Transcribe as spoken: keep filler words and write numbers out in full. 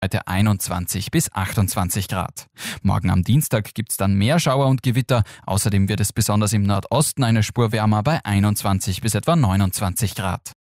heute einundzwanzig bis achtundzwanzig Grad. Morgen am Dienstag gibt's dann mehr Schauer und Gewitter. Außerdem wird es besonders im Nordosten eine Spur wärmer bei einundzwanzig bis etwa neunundzwanzig Grad.